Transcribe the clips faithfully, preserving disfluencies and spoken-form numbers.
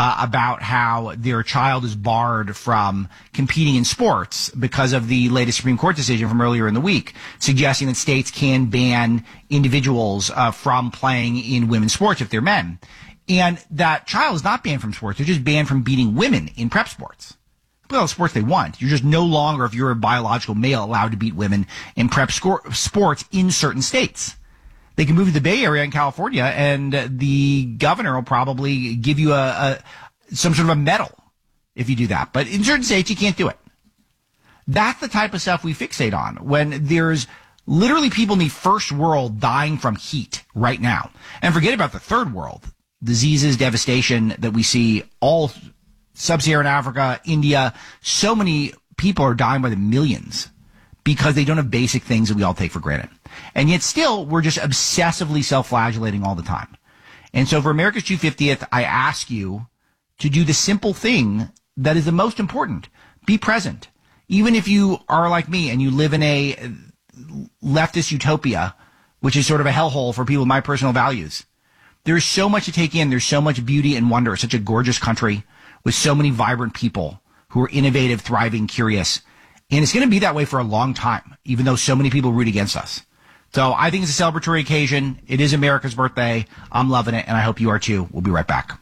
uh, about how their child is barred from competing in sports because of the latest Supreme Court decision from earlier in the week, suggesting that states can ban individuals uh, from playing in women's sports if they're men. And that child is not banned from sports. They're just banned from beating women in prep sports. Play all the sports they want. You're just no longer, if you're a biological male, allowed to beat women in prep scor- sports in certain states. They can move to the Bay Area in California, and the governor will probably give you a, a some sort of a medal if you do that. But in certain states, you can't do it. That's the type of stuff we fixate on when there's literally people in the first world dying from heat right now. And forget about the third world. Diseases, devastation that we see all sub-Saharan Africa, India. So many people are dying by the millions because they don't have basic things that we all take for granted. And yet still, we're just obsessively self-flagellating all the time. And so for America's two hundred fiftieth, I ask you to do the simple thing that is the most important. Be present. Even if you are like me and you live in a leftist utopia, which is sort of a hellhole for people with my personal values, there's so much to take in. There's so much beauty and wonder. It's such a gorgeous country with so many vibrant people who are innovative, thriving, curious. And it's going to be that way for a long time, even though so many people root against us. So I think it's a celebratory occasion. It is America's birthday. I'm loving it, and I hope you are too. We'll be right back.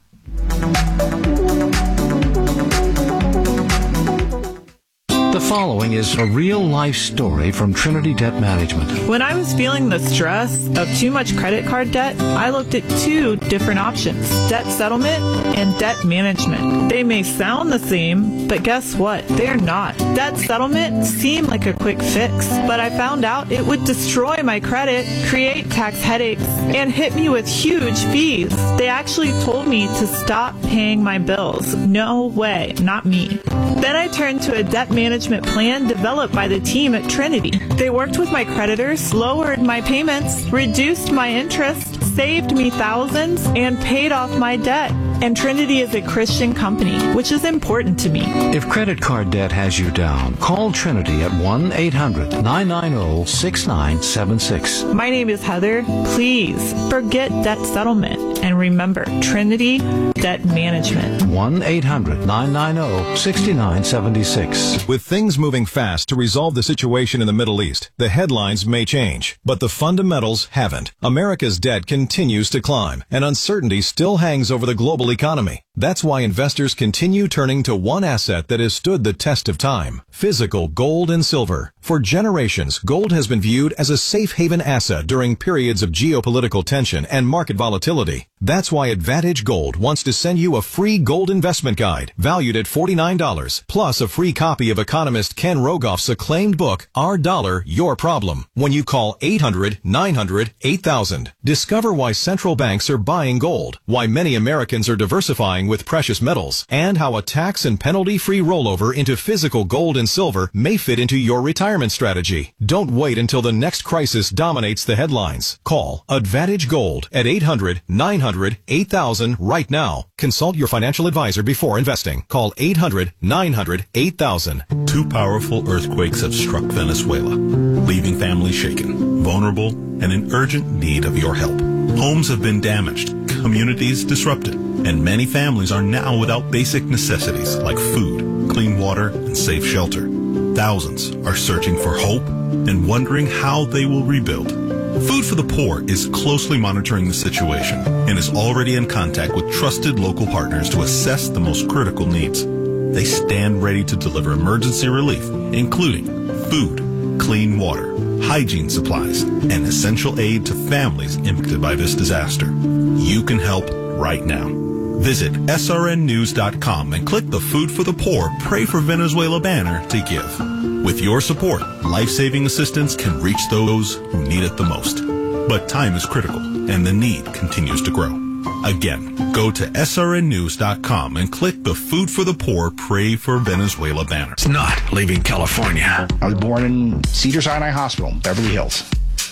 The following is a real-life story from Trinity Debt Management. When I was feeling the stress of too much credit card debt, I looked at two different options, debt settlement and debt management. They may sound the same, but guess what? They're not. Debt settlement seemed like a quick fix, but I found out it would destroy my credit, create tax headaches, and hit me with huge fees. They actually told me to stop paying my bills. No way, not me. Then I turned to a debt management plan developed by the team at Trinity. They worked with my creditors, lowered my payments, reduced my interest, saved me thousands, and paid off my debt. And Trinity is a Christian company, which is important to me. If credit card debt has you down, call Trinity at one eight hundred nine nine zero six nine seven six. My name is Heather. Please forget debt settlement and remember Trinity Debt Management. one eight hundred nine nine zero six nine seven six. With things moving fast to resolve the situation in the Middle East, the headlines may change, but the fundamentals haven't. America's debt continues to climb, and uncertainty still hangs over the global economy. That's why investors continue turning to one asset that has stood the test of time: physical gold and silver. For generations, gold has been viewed as a safe haven asset during periods of geopolitical tension and market volatility. That's why Advantage Gold wants to send you a free gold investment guide valued at forty-nine dollars, plus a free copy of economist Ken Rogoff's acclaimed book, Our Dollar, Your Problem, when you call eight hundred nine hundred eight thousand. Discover why central banks are buying gold, why many Americans are diversifying with precious metals, and how a tax and penalty-free rollover into physical gold and silver may fit into your retirement strategy. Don't wait until the next crisis dominates the headlines. Call Advantage Gold at eight hundred nine hundred eight thousand right now. Consult your financial advisor before investing. Call eight hundred nine hundred eight thousand. Two powerful earthquakes have struck Venezuela, leaving families shaken, vulnerable, and in urgent need of your help. Homes have been damaged, communities disrupted, and many families are now without basic necessities like food, clean water, and safe shelter. Thousands are searching for hope and wondering how they will rebuild. Food for the Poor is closely monitoring the situation and is already in contact with trusted local partners to assess the most critical needs. They stand ready to deliver emergency relief, including food, clean water, hygiene supplies, and essential aid to families impacted by this disaster. You can help right now. Visit S R N news dot com and click the Food for the Poor Pray for Venezuela banner to give. With your support, life-saving assistance can reach those who need it the most. But time is critical, and the need continues to grow. Again, go to S R N news dot com and click the Food for the Poor Pray for Venezuela banner. It's not leaving California. I was born in Cedars-Sinai Hospital, Beverly Hills.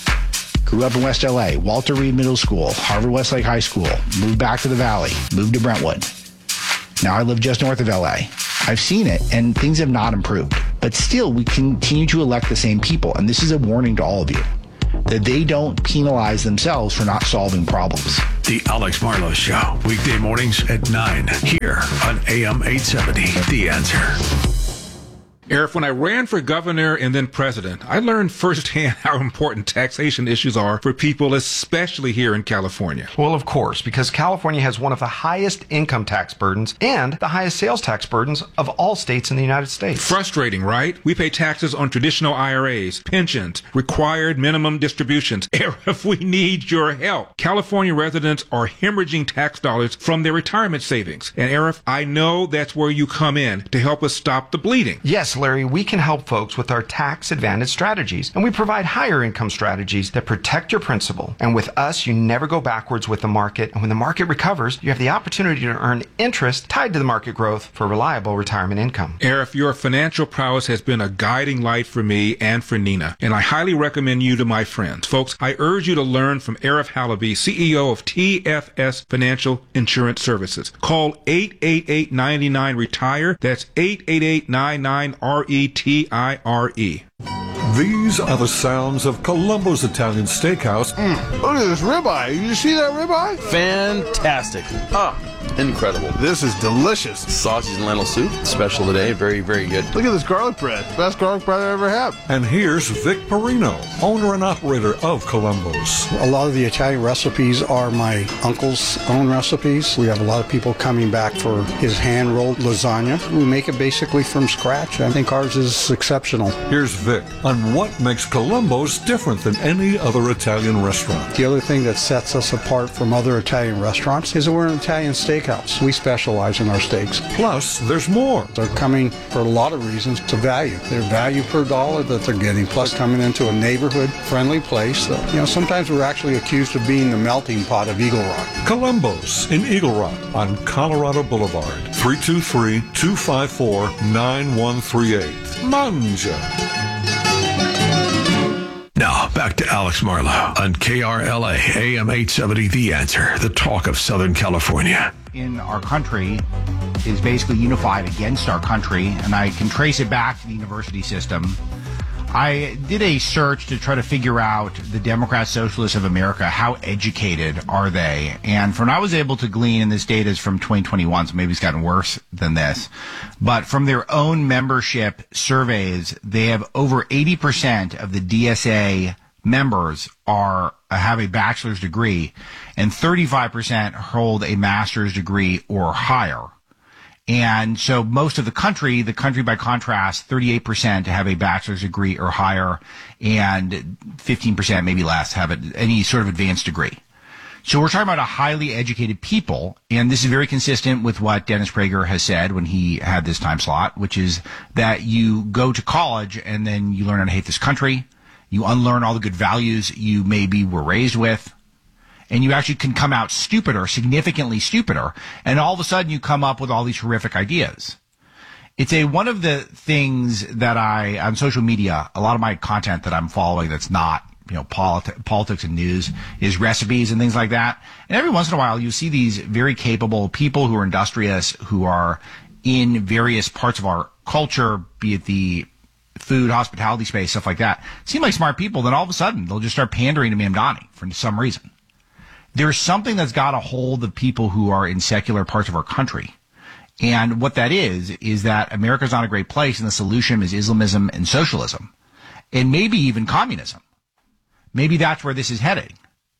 Grew up in West L A, Walter Reed Middle School, Harvard Westlake High School, moved back to the Valley, moved to Brentwood. Now I live just north of L A. I've seen it, and things have not improved. But still, we continue to elect the same people, and this is a warning to all of you, that they don't penalize themselves for not solving problems. The Alex Marlowe Show, weekday mornings at nine, here on A M eight seventy, The Answer. Eric, when I ran for governor and then president, I learned firsthand how important taxation issues are for people, especially here in California. Well, of course, because California has one of the highest income tax burdens and the highest sales tax burdens of all states in the United States. Frustrating, right? We pay taxes on traditional I R As, pensions, required minimum distributions. Eric, we need your help. California residents are hemorrhaging tax dollars from their retirement savings. And Eric, I know that's where you come in to help us stop the bleeding. Yes, Larry, we can help folks with our tax advantage strategies, and we provide higher income strategies that protect your principal. And with us, you never go backwards with the market, and when the market recovers, you have the opportunity to earn interest tied to the market growth for reliable retirement income. Arif, your financial prowess has been a guiding light for me and for Nina, and I highly recommend you to my friends. Folks, I urge you to learn from Arif Halaby, C E O of T F S Financial Insurance Services. Call eight eight eight, nine nine, RETIRE. That's eight eight eight, nine nine, R E T I R E. These are the sounds of Columbo's Italian Steakhouse. Mm, look at this ribeye. You see that ribeye? Fantastic. Ah, incredible. This is delicious. Sausage and lentil soup, special today. Very, very good. Look at this garlic bread. Best garlic bread I ever had. And here's Vic Perino, owner and operator of Columbo's. A lot of the Italian recipes are my uncle's own recipes. We have a lot of people coming back for his hand-rolled lasagna. We make it basically from scratch. I think ours is exceptional. Here's Vic on what makes Columbo's different than any other Italian restaurant. The other thing that sets us apart from other Italian restaurants is that we're an Italian steakhouse. We specialize in our steaks. Plus, there's more. They're coming for a lot of reasons to value. Their value per dollar that they're getting, plus coming into a neighborhood-friendly place. That, you know, sometimes we're actually accused of being the melting pot of Eagle Rock. Columbo's in Eagle Rock on Colorado Boulevard. three two three, two five four, nine one three eight. Manja. Now, back to Alex Marlowe on K R L A, A M eight seventy, The Answer, the talk of Southern California. In our country is basically unified against our country, and I can trace it back to the university system. I did a search to try to figure out the Democrat Socialists of America. How educated are they? And from what I was able to glean, and this data is from twenty twenty-one, so maybe it's gotten worse than this, but from their own membership surveys, they have over eighty percent of the D S A members are have a bachelor's degree, and thirty-five percent hold a master's degree or higher. And so most of the country, the country by contrast, thirty-eight percent have a bachelor's degree or higher, and fifteen percent, maybe less, have any sort of advanced degree. So we're talking about a highly educated people, and this is very consistent with what Dennis Prager has said when he had this time slot, which is that you go to college and then you learn how to hate this country, you unlearn all the good values you maybe were raised with, and you actually can come out stupider, significantly stupider, and all of a sudden you come up with all these horrific ideas. It's a one of the things that I, on social media, a lot of my content that I'm following that's not, you know, politi- politics and news is recipes and things like that. And every once in a while you see these very capable people who are industrious, who are in various parts of our culture, be it the food, hospitality space, stuff like that, seem like smart people. Then all of a sudden they'll just start pandering to Mamdani for some reason. There's something that's got a hold of people who are in secular parts of our country. And what that is, is that America's not a great place, and the solution is Islamism and socialism. And maybe even communism. Maybe that's where this is heading.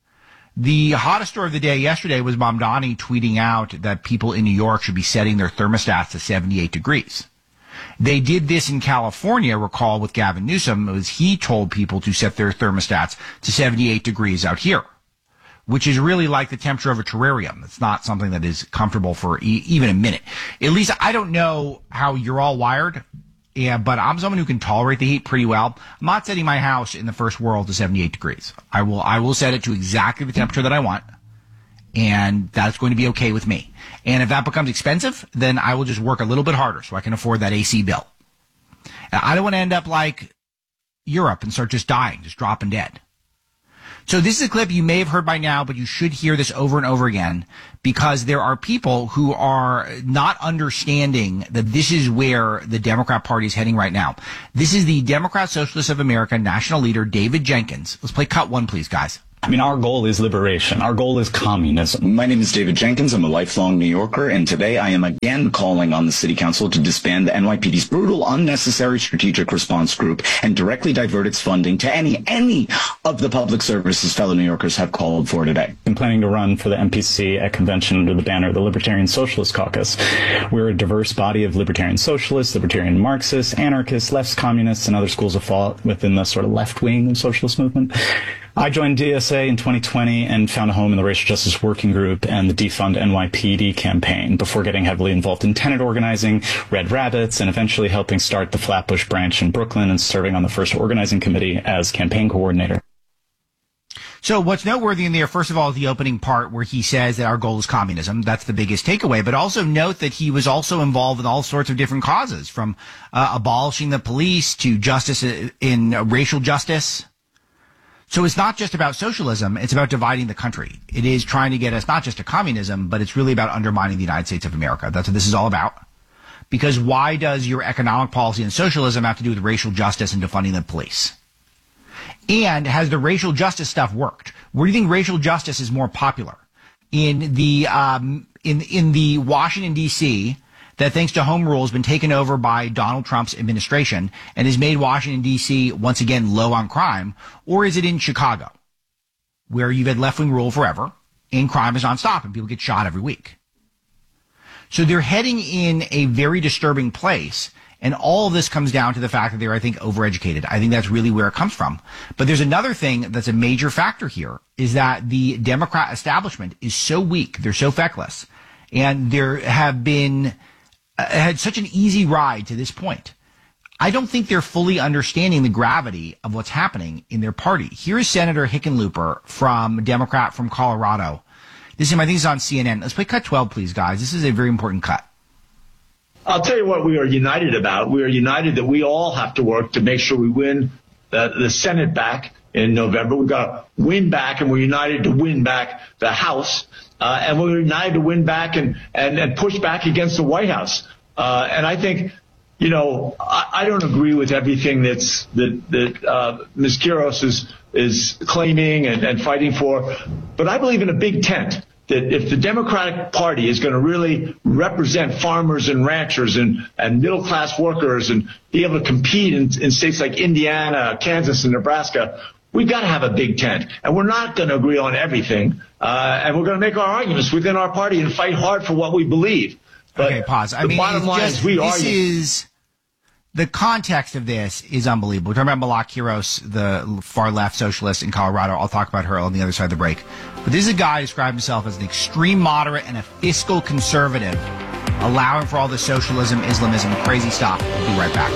The hottest story of the day yesterday was Mamdani tweeting out that people in New York should be setting their thermostats to seventy-eight degrees. They did this in California, recall, with Gavin Newsom. It was he told people to set their thermostats to seventy-eight degrees out here, which is really like the temperature of a terrarium. It's not something that is comfortable for e- even a minute. At least I don't know how you're all wired, yeah, but I'm someone who can tolerate the heat pretty well. I'm not setting my house in the first world to seventy-eight degrees. I will I will set it to exactly the temperature that I want, and that's going to be okay with me. And if that becomes expensive, then I will just work a little bit harder so I can afford that A C bill. I don't want to end up like Europe and start just dying, just dropping dead. So this is a clip you may have heard by now, but you should hear this over and over again, because there are people who are not understanding that this is where the Democrat Party is heading right now. This is the Democrat Socialists of America national leader, David Jenkins. Let's play cut one, please, guys. I mean, our goal is liberation. Our goal is communism. My name is David Jenkins. I'm a lifelong New Yorker, and today I am again calling on the City Council to disband the N Y P D's brutal, unnecessary strategic response group and directly divert its funding to any, any of the public services fellow New Yorkers have called for today. I'm planning to run for the M P C at convention under the banner of the Libertarian Socialist Caucus. We're a diverse body of libertarian socialists, libertarian Marxists, anarchists, left communists, and other schools of thought within the sort of left wing of socialist movement. I joined D S A in twenty twenty and found a home in the Racial Justice Working Group and the Defund N Y P D campaign before getting heavily involved in tenant organizing, Red Rabbits, and eventually helping start the Flatbush branch in Brooklyn and serving on the first organizing committee as campaign coordinator. So what's noteworthy in there, first of all, is the opening part where he says that our goal is communism. That's the biggest takeaway. But also note that he was also involved in all sorts of different causes, from uh, abolishing the police to justice in uh, racial justice. So it's not just about socialism, it's about dividing the country. It is trying to get us not just to communism, but it's really about undermining the United States of America. That's what this is all about. Because why does your economic policy and socialism have to do with racial justice and defunding the police? And has the racial justice stuff worked? Where do you think racial justice is more popular? In the, um, in, in the Washington, D C, that thanks to home rule has been taken over by Donald Trump's administration and has made Washington, D C once again low on crime? Or is it in Chicago, where you've had left-wing rule forever and crime is nonstop and people get shot every week? So they're heading in a very disturbing place. And all of this comes down to the fact that they're, I think, overeducated. I think that's really where it comes from. But there's another thing that's a major factor here, is that the Democrat establishment is so weak. They're so feckless. And there have been uh, had such an easy ride to this point. I don't think they're fully understanding the gravity of what's happening in their party. Here is Senator Hickenlooper, from Democrat from Colorado. This is him. I think he's on C N N. Let's play cut twelve, please, guys. This is a very important cut. I'll tell you what we are united about. We are united that we all have to work to make sure we win the, the Senate back in November. We've got to win back, and we're united to win back the House. Uh, and we're united to win back and, and, and push back against the White House. Uh, and I think, you know, I, I don't agree with everything that's that, that uh, Miz Quiroz is, is claiming and, and fighting for. But I believe in a big tent. That if the Democratic Party is going to really represent farmers and ranchers and, and middle-class workers and be able to compete in, in states like Indiana, Kansas, and Nebraska, we've got to have a big tent. And we're not going to agree on everything. Uh, and we're going to make our arguments within our party and fight hard for what we believe. But okay, pause. I the mean, bottom line just, is we this argue. is... The context of this is unbelievable. We're talking about Malak Quiroz, the far-left socialist in Colorado. I'll talk about her on the other side of the break. But this is a guy who described himself as an extreme moderate and a fiscal conservative, allowing for all the socialism, Islamism, crazy stuff. We'll be right back.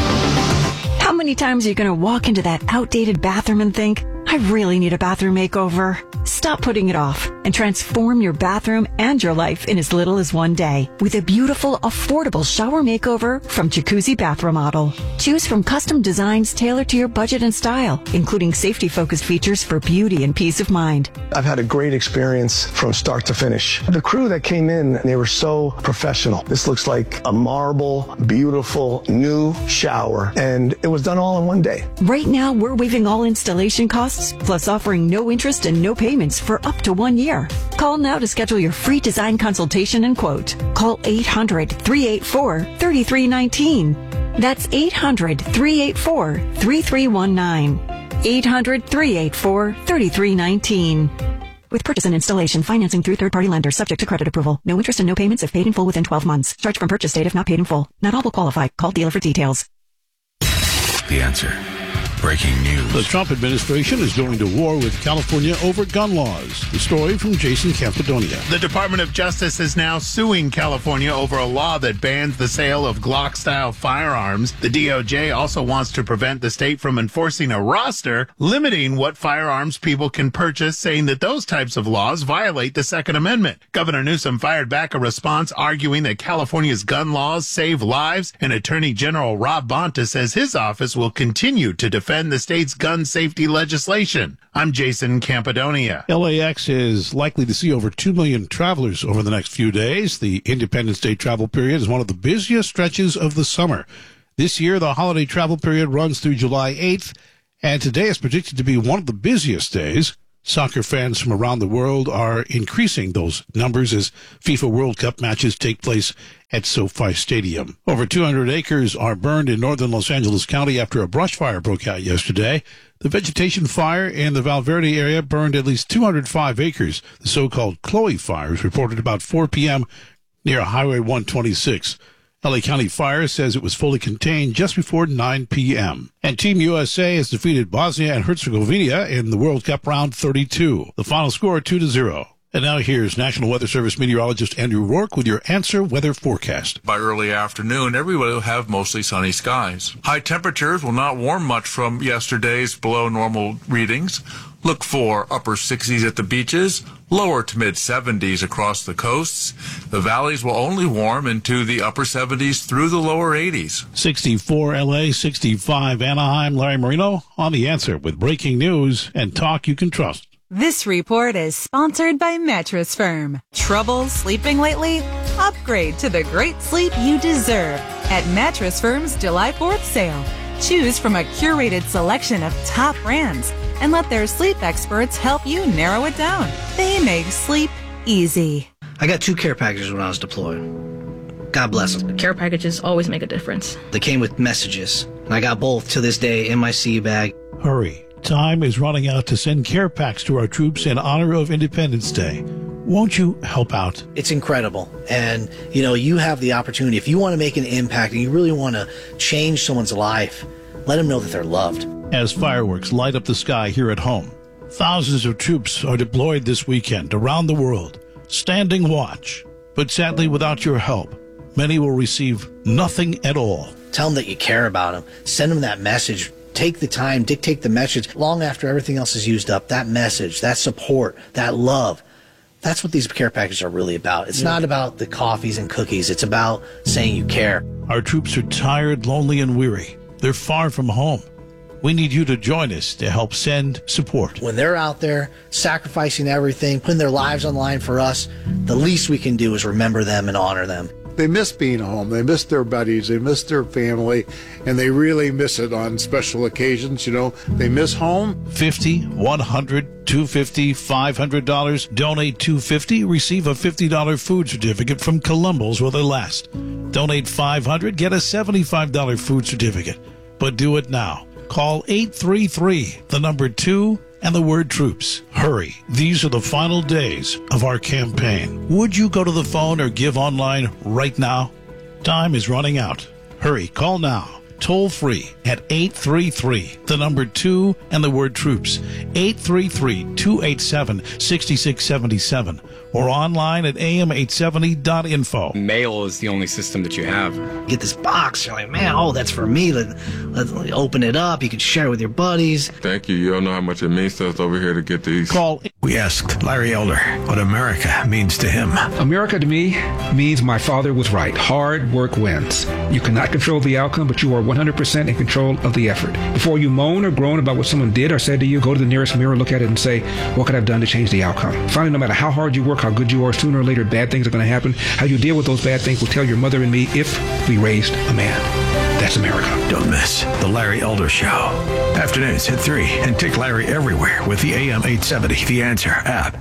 How many times are you going to walk into that outdated bathroom and think, I really need a bathroom makeover? Stop putting it off and transform your bathroom and your life in as little as one day with a beautiful, affordable shower makeover from Jacuzzi Bath Remodel. Choose from custom designs tailored to your budget and style, including safety-focused features for beauty and peace of mind. I've had a great experience from start to finish. The crew that came in, they were so professional. This looks like a marble, beautiful, new shower, and it was done all in one day. Right now, we're waiving all installation costs, plus offering no interest and no payments for up to one year. Call now to schedule your free design consultation and quote. Call eight hundred, three eight four, three three one nine. That's eight hundred, three eight four, three three one nine. eight hundred, three eight four, three three one nine. With purchase and installation, financing through third-party lenders subject to credit approval. No interest and no payments if paid in full within twelve months. Charge from purchase date if not paid in full. Not all will qualify. Call dealer for details. The Answer. Breaking news. The Trump administration is going to war with California over gun laws. The story from Jason Campidonia. The Department of Justice is now suing California over a law that bans the sale of Glock-style firearms. The D O J also wants to prevent the state from enforcing a roster limiting what firearms people can purchase, saying that those types of laws violate the Second Amendment. Governor Newsom fired back a response arguing that California's gun laws save lives, and Attorney General Rob Bonta says his office will continue to defend defend the state's gun safety legislation. I'm Jason Campidonia. L A X is likely to see over two million travelers over the next few days. The Independence Day travel period is one of the busiest stretches of the summer. This year, the holiday travel period runs through July eighth, and today is predicted to be one of the busiest days. Soccer fans from around the world are increasing those numbers as FIFA World Cup matches take place at SoFi Stadium. Over two hundred acres are burned in northern Los Angeles County after a brush fire broke out yesterday. The vegetation fire in the Valverde area burned at least two hundred five acres. The so-called Chloe fires reported about four p.m. near Highway one twenty-six. L A County Fire says it was fully contained just before nine p.m. And Team U S A has defeated Bosnia and Herzegovina in the World Cup round thirty-two. The final score two to zero. And now here's National Weather Service meteorologist Andrew Rourke with your Answer Weather forecast. By early afternoon, everybody will have mostly sunny skies. High temperatures will not warm much from yesterday's below normal readings. Look for upper sixties at the beaches, lower to mid seventies across the coasts. The valleys will only warm into the upper seventies through the lower eighties. sixty-four L A, sixty-five Anaheim. Larry Marino on The Answer with breaking news and talk you can trust. This report is sponsored by Mattress Firm. Trouble sleeping lately? Upgrade to the great sleep you deserve at Mattress Firm's July fourth sale. Choose from a curated selection of top brands and let their sleep experts help you narrow it down. They make sleep easy. I got two care packages when I was deployed. God bless them. Care packages always make a difference. They came with messages, and I got both to this day in my sea bag. Hurry. Time is running out to send care packs to our troops in honor of Independence Day. Won't you help out? It's incredible. And, you know, you have the opportunity. If you want to make an impact and you really want to change someone's life, let them know that they're loved. As fireworks light up the sky here at home, thousands of troops are deployed this weekend around the world, standing watch. But sadly, without your help, many will receive nothing at all. Tell them that you care about them. Send them that message. Take the time, dictate the message long after everything else is used up. That message, that support, that love. That's what these care packages are really about. It's yeah. not about the coffees and cookies. It's about saying you care. Our troops are tired, lonely, and weary. They're far from home. We need you to join us to help send support. When they're out there sacrificing everything, putting their lives on the line for us, the least we can do is remember them and honor them. They miss being home. They miss their buddies. They miss their family. And they really miss it on special occasions. You know, they miss home. fifty, one hundred, two hundred fifty dollars, five hundred dollars. Donate two hundred fifty dollars. Receive a fifty dollars food certificate from Columbus while they last. Donate five hundred dollars. Get a seventy-five dollars food certificate. But do it now. Call eight three three, the number two, and the word troops. Hurry. These are the final days of our campaign. Would you go to the phone or give online right now? Time is running out. Hurry. Call now. Toll free at eight three three, the number two, and the word troops. eight three three, two eight seven, six six seven seven. Or online at A M eight seventy dot info. Mail is the only system that you have. Get this box. You're like, man, oh, that's for me. Let, let's open it up. You can share it with your buddies. Thank you. You don't know how much it means to us over here to get these. Call. We asked Larry Elder what America means to him. America to me means my father was right. Hard work wins. You cannot control the outcome, but you are one hundred percent in control of the effort. Before you moan or groan about what someone did or said to you, go to the nearest mirror, look at it, and say, what could I have done to change the outcome? Finally, no matter how hard you work, how good you are, sooner or later bad things are going to happen. How you deal with those bad things will tell your mother and me if we raised a man. That's America. Don't miss The Larry Elder Show. Afternoons at three, and take Larry everywhere with the A M eight seventy The Answer app.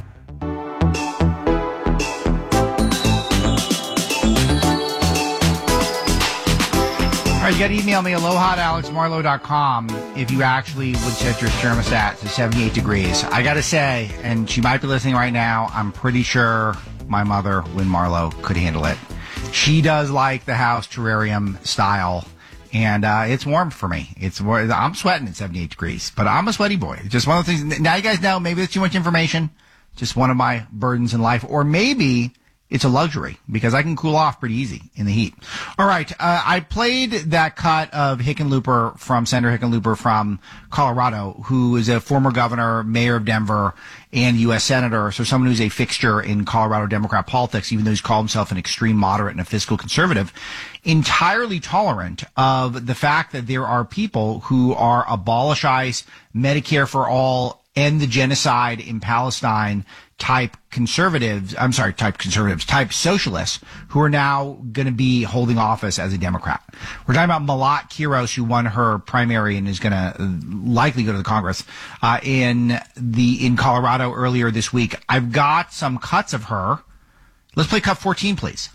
All right, you got to email me, aloha at alex marlowe dot com, if you actually would set your thermostat to seventy-eight degrees. I got to say, and she might be listening right now, I'm pretty sure my mother, Lynn Marlowe, could handle it. She does like the house terrarium style, and uh, it's warm for me. It's I'm sweating at seventy-eight degrees, but I'm a sweaty boy. Just one of the things. Now you guys know, maybe that's too much information. Just one of my burdens in life. Or maybe it's a luxury because I can cool off pretty easy in the heat. All right. Uh, I played that cut of Hickenlooper from Senator Hickenlooper from Colorado, who is a former governor, mayor of Denver, and U S senator. So someone who's a fixture in Colorado Democrat politics, even though he's called himself an extreme moderate and a fiscal conservative, entirely tolerant of the fact that there are people who are abolish ICE, Medicare for all, end the genocide in Palestine, type conservatives, I'm sorry, type conservatives, type socialists who are now going to be holding office as a Democrat. We're talking about Malat Qiros, who won her primary and is going to likely go to the Congress uh, in the in Colorado earlier this week. I've got some cuts of her. Let's play cut fourteen, please.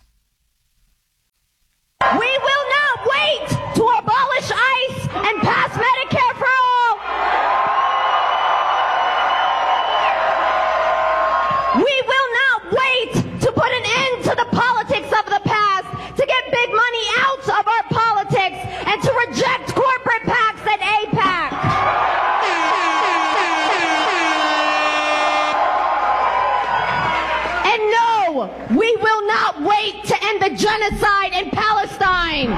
We will not wait to abolish ICE and pass Medicare for all. We will not wait to put an end to the politics of the past, to get big money out of our politics, and to reject corporate PACs and AIPAC. And no, we will not wait to end the genocide in Palestine.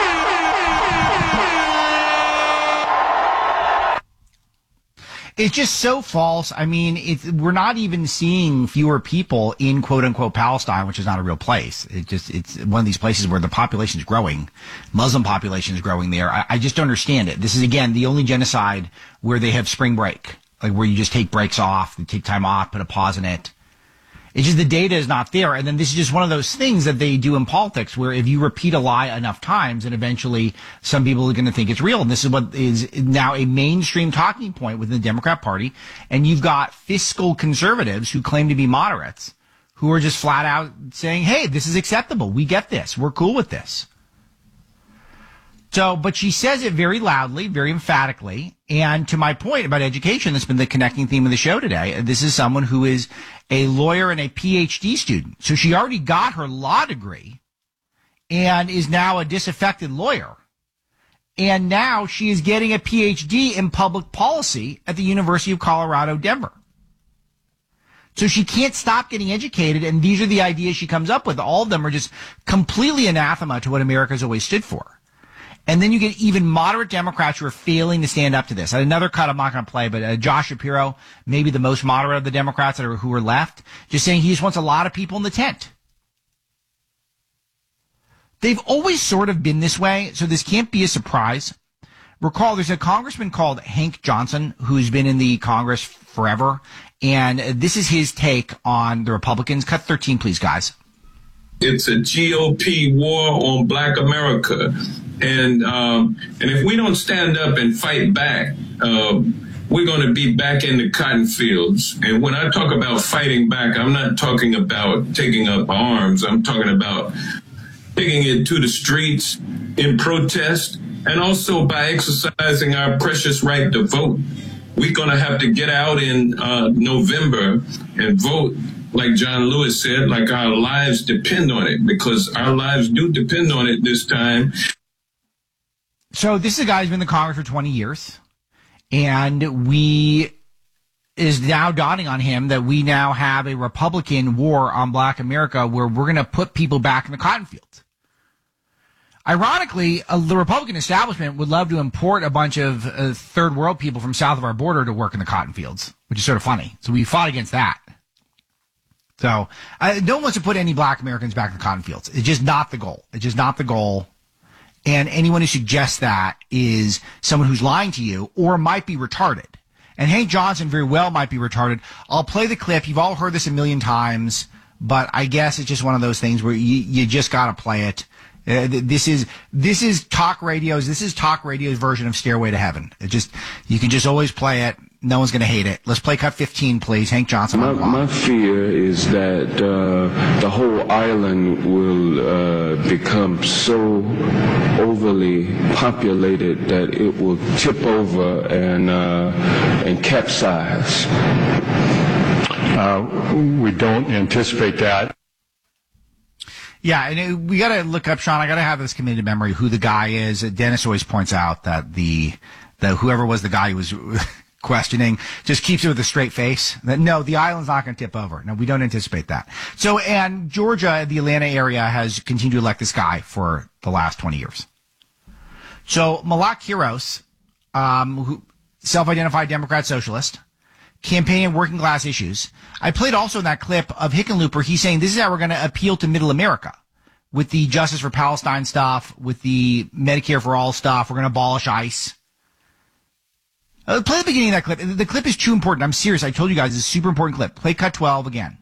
It's just so false. I mean, it's, we're not even seeing fewer people in quote unquote Palestine, which is not a real place. It just, it's one of these places where the population is growing. Muslim population is growing there. I, I just don't understand it. This is, again, the only genocide where they have spring break, like where you just take breaks off, you take time off, put a pause in it. It's just the data is not there. And then this is just one of those things that they do in politics where if you repeat a lie enough times, and eventually some people are going to think it's real. And this is what is now a mainstream talking point within the Democrat Party. And you've got fiscal conservatives who claim to be moderates who are just flat out saying, hey, this is acceptable. We get this. We're cool with this. So, but she says it very loudly, very emphatically. And to my point about education, that's been the connecting theme of the show today. This is someone who is a lawyer and a P H D student. So she already got her law degree and is now a disaffected lawyer. And now she is getting a P H D in public policy at the University of Colorado, Denver. So she can't stop getting educated. And these are the ideas she comes up with. All of them are just completely anathema to what America's always stood for. And then you get even moderate Democrats who are failing to stand up to this. Another cut I'm not going to play, but uh, Josh Shapiro, maybe the most moderate of the Democrats that are, who are left, just saying he just wants a lot of people in the tent. They've always sort of been this way, so this can't be a surprise. Recall, there's a congressman called Hank Johnson who's been in the Congress forever, and this is his take on the Republicans. Cut thirteen, please, guys. It's a G O P war on Black America. And um, and if we don't stand up and fight back, uh, we're going to be back in the cotton fields. And when I talk about fighting back, I'm not talking about taking up arms. I'm talking about taking it to the streets in protest and also by exercising our precious right to vote. We're going to have to get out in uh, November and vote. Like John Lewis said, like our lives depend on it, because our lives do depend on it this time. So this is a guy who's been in the Congress for twenty years, and we is now dawning on him that we now have a Republican war on Black America where we're going to put people back in the cotton fields. Ironically, uh, the Republican establishment would love to import a bunch of uh, third world people from south of our border to work in the cotton fields, which is sort of funny. So we fought against that. So I don't want to put any Black Americans back in the cotton fields. It's just not the goal. It's just not the goal. And anyone who suggests that is someone who's lying to you or might be retarded. And Hank Johnson very well might be retarded. I'll play the clip. You've all heard this a million times, but I guess it's just one of those things where you, you just got to play it. Uh, this is this is talk radio's. This is talk radio's version of Stairway to Heaven. It just you can just always play it. No one's going to hate it. Let's play cut fifteen, please. Hank Johnson. My, my fear is that uh, the whole island will uh, become so overly populated that it will tip over and uh, and capsize. Uh, we don't anticipate that. Yeah, and it, we got to look up, Sean. I got to have this committed to memory who the guy is. Dennis always points out that the the whoever was the guy who was questioning just keeps it with a straight face. That no, the island's not going to tip over. No, we don't anticipate that. So, and Georgia, the Atlanta area, has continued to elect this guy for the last twenty years. So, Malat Qiros, um, who, self-identified Democrat socialist, campaigning working class issues. I played also in that clip of Hickenlooper. He's saying this is how we're going to appeal to middle America with the Justice for Palestine stuff, with the Medicare for All stuff. We're going to abolish ICE. Uh, play the beginning of that clip. The clip is too important. I'm serious. I told you guys it's a super important clip. Play cut twelve again.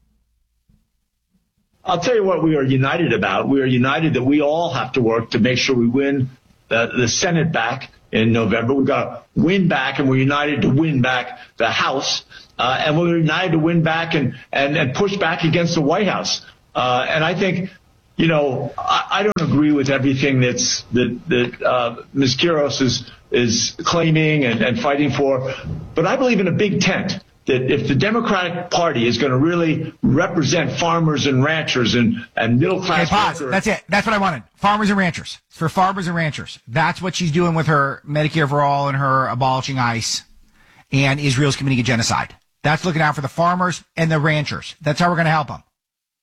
I'll tell you what we are united about. We are united that we all have to work to make sure we win the, the Senate back in November. We've got to win back, and we're united to win back the House. Uh, and we're united to win back and, and, and push back against the White House. Uh, and I think, you know, I, I don't agree with everything that's that, that uh, Miz Quiroz is, is claiming and, and fighting for. But I believe in a big tent. That if the Democratic Party is going to really represent farmers and ranchers and, and middle-class Okay, pause. workers. That's it. That's what I wanted. Farmers and ranchers. It's for farmers and ranchers. That's what she's doing with her Medicare for All and her abolishing ICE and Israel's committing a genocide. That's looking out for the farmers and the ranchers. That's how we're going to help them.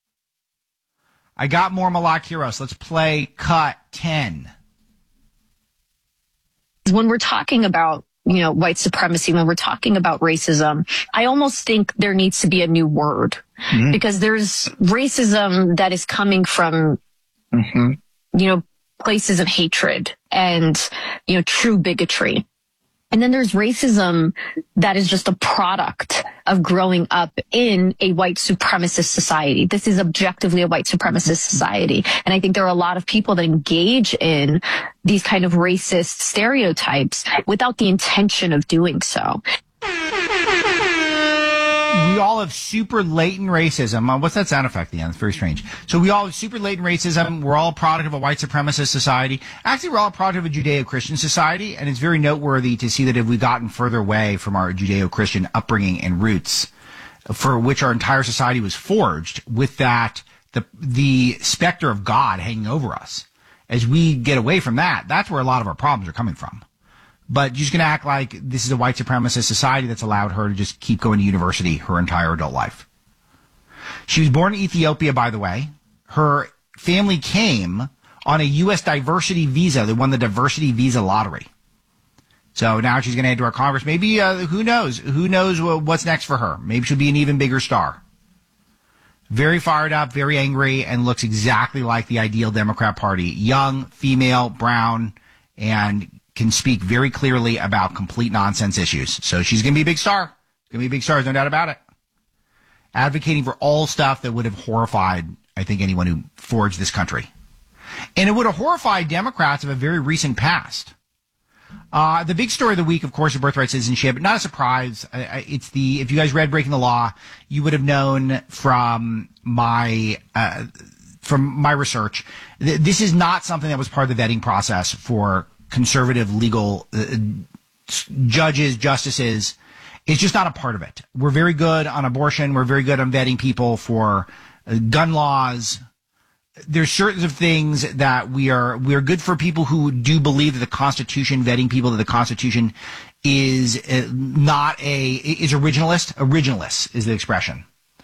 I got more Malak Quiroz. Let's play cut ten. When we're talking about you know, white supremacy, when we're talking about racism, I almost think there needs to be a new word mm-hmm. because there's racism that is coming from, mm-hmm. you know, places of hatred and, you know, true bigotry. And then there's racism that is just a product of growing up in a white supremacist society. This is objectively a white supremacist society. And I think there are a lot of people that engage in these kind of racist stereotypes without the intention of doing so. We all have super latent racism. Uh, what's that sound effect at the end? It's very strange. So we all have super latent racism. We're all a product of a white supremacist society. Actually, we're all a product of a Judeo-Christian society, and it's very noteworthy to see that if we've gotten further away from our Judeo-Christian upbringing and roots, for which our entire society was forged, with that, the the specter of God hanging over us. As we get away from that, that's where a lot of our problems are coming from. But you're just going to act like this is a white supremacist society that's allowed her to just keep going to university her entire adult life. She was born in Ethiopia, by the way. Her family came on a U S diversity visa. They won the diversity visa lottery. So now she's going to head to our Congress. Maybe, uh, who knows? Who knows what's next for her? Maybe she'll be an even bigger star. Very fired up, very angry, and looks exactly like the ideal Democrat Party. Young, female, brown, and can speak very clearly about complete nonsense issues. So she's going to be a big star. Going to be a big star, no doubt about it. Advocating for all stuff that would have horrified, I think, anyone who forged this country. And it would have horrified Democrats of a very recent past. Uh, the big story of the week, of course, is birthright citizenship. Not a surprise. It's the, if you guys read Breaking the Law, you would have known from my, uh, from my research, th- this is not something that was part of the vetting process for conservative legal uh, judges, justices. It's just not a part of it. We're very good on abortion. We're very good on vetting people for uh, gun laws. There's certain of things that we are, we are good for people who do believe that the Constitution, vetting people that the Constitution is uh, not a, is originalist. Originalist is the expression.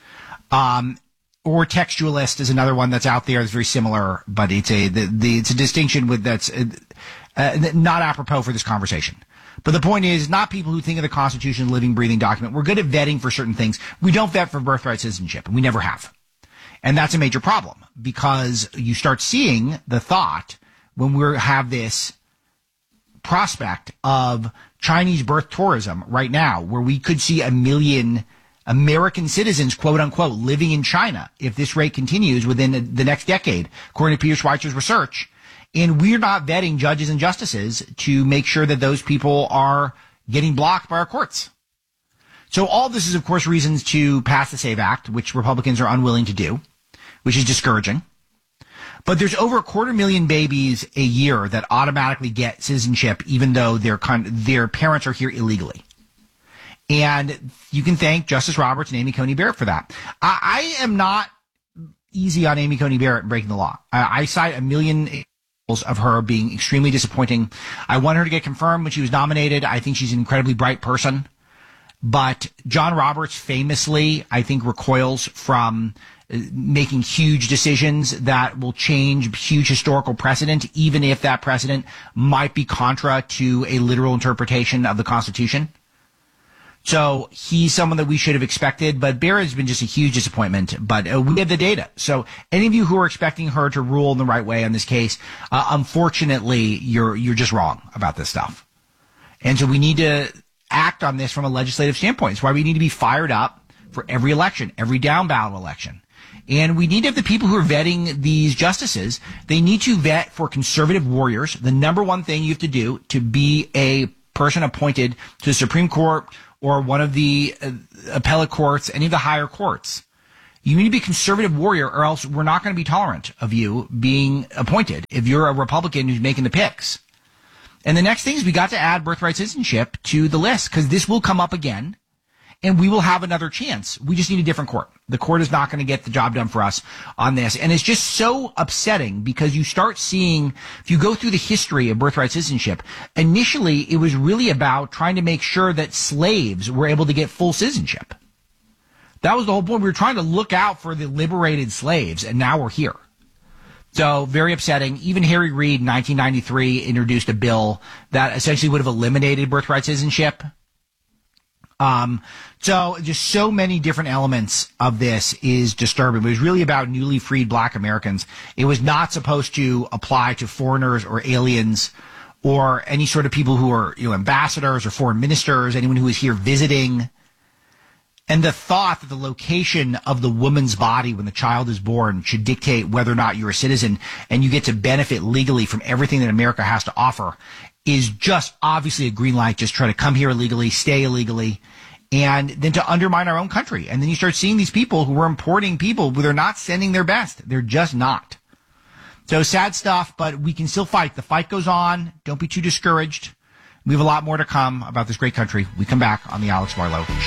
Um, or textualist is another one that's out there. It's very similar, but it's a, the, the, it's a distinction with that's, uh, Uh, not apropos for this conversation. But the point is, not people who think of the Constitution as a living, breathing document. We're good at vetting for certain things. We don't vet for birthright citizenship, and we never have. And that's a major problem, because you start seeing the thought when we have this prospect of Chinese birth tourism right now, where we could see a million American citizens, quote unquote, living in China if this rate continues within the next decade, according to Peter Schweizer's research. And we're not vetting judges and justices to make sure that those people are getting blocked by our courts. So all this is, of course, reasons to pass the SAVE Act, which Republicans are unwilling to do, which is discouraging. But there's over a quarter million babies a year that automatically get citizenship, even though their con- their parents are here illegally. And you can thank Justice Roberts and Amy Coney Barrett for that. I, I am not easy on Amy Coney Barrett and breaking the law. I, I cite a million of her being extremely disappointing. I want her to get confirmed when she was nominated. I think she's an incredibly bright person. But John Roberts famously, I think, recoils from making huge decisions that will change huge historical precedent, even if that precedent might be contra to a literal interpretation of the Constitution. So he's someone that we should have expected, but Barrett has been just a huge disappointment. But uh, we have the data. So any of you who are expecting her to rule in the right way on this case, uh, unfortunately, you're you're just wrong about this stuff. And so we need to act on this from a legislative standpoint. It's why we need to be fired up for every election, every down ballot election. And we need to have the people who are vetting these justices. They need to vet for conservative warriors. The number one thing you have to do to be a person appointed to the Supreme Court or one of the uh, appellate courts, any of the higher courts, you need to be a conservative warrior, or else we're not going to be tolerant of you being appointed if you're a Republican who's making the picks. And the next thing is we got to add birthright citizenship to the list, because this will come up again, and we will have another chance. We just need a different court. The court is not going to get the job done for us on this. And it's just so upsetting, because you start seeing, if you go through the history of birthright citizenship, initially it was really about trying to make sure that slaves were able to get full citizenship. That was the whole point. We were trying to look out for the liberated slaves, and now we're here. So very upsetting. Even Harry Reid in nineteen ninety-three introduced a bill that essentially would have eliminated birthright citizenship. Um, so just so many different elements of this is disturbing. It was really about newly freed black Americans. It was not supposed to apply to foreigners or aliens or any sort of people who are, you know, ambassadors or foreign ministers, anyone who is here visiting. And the thought that the location of the woman's body when the child is born should dictate whether or not you're a citizen and you get to benefit legally from everything that America has to offer is just obviously a green light. Just try to come here illegally, stay illegally, and then to undermine our own country. And then you start seeing these people who are importing people who they're not sending their best. They're just not. So sad stuff, but we can still fight. The fight goes on. Don't be too discouraged. We have a lot more to come about this great country. We come back on the Alex Marlowe Show.